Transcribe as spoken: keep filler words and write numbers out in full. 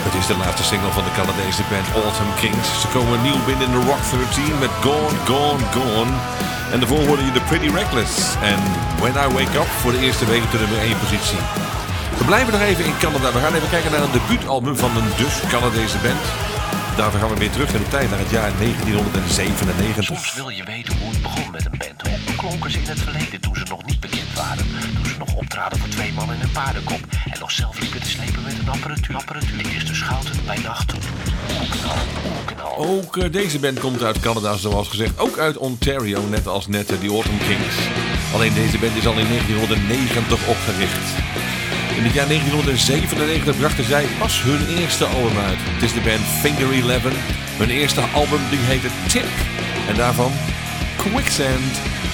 Het is de laatste single van de Canadese band Autumn Kings. Ze komen nieuw binnen in de Rock dertien met Gone, Gone, Gone. En daarvoor hoorde je The Pretty Reckless en When I Wake Up voor de eerste week op de nummer één positie. We blijven nog even in Canada. We gaan even kijken naar een debuutalbum van een dus Canadese band. Daarvoor gaan we weer terug in de tijd naar het jaar negentienhonderdzevenennegentig. Soms wil je weten hoe het begon met een band. Hoe klonken ze in het verleden toen ze nog niet bekend waren. Toen ze nog optraden voor twee man in een paardenkop. En nog zelf liepen te slepen met een apparatuur. apparatuur. De eerste schouten bij nacht. Ook uh, deze band komt uit Canada, zoals gezegd. Ook uit Ontario, net als net uh, die Autumn Kings. Alleen deze band is al in negentienhonderdnegentig opgericht. In het jaar negentienhonderdzevenennegentig brachten zij pas hun eerste album uit. Het is de band Finger Eleven. Hun eerste album die heette Tip. En daarvan Quicksand.